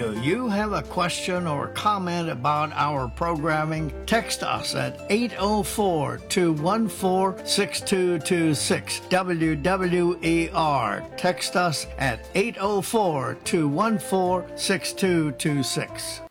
Do you have a question or comment about our programming? Text us at 804-214-6226. WWER. Text us at 804-214-6226.